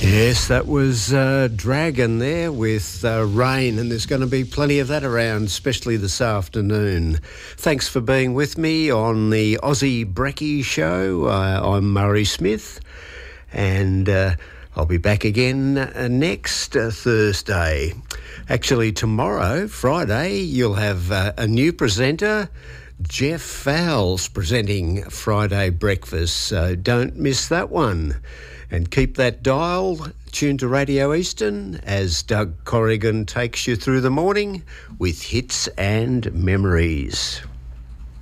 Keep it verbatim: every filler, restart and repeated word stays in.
Yes, that was uh, Dragon there with uh, Rain, and there's going to be plenty of that around, especially this afternoon. Thanks for being with me on the Aussie Brekkie Show. Uh, I'm Murray Smith, and uh, I'll be back again uh, next uh, Thursday. Actually, tomorrow, Friday, you'll have uh, a new presenter, Jeff Fowles, presenting Friday Breakfast, so don't miss that one. And keep that dial tuned to Radio Eastern as Doug Corrigan takes you through the morning with hits and memories.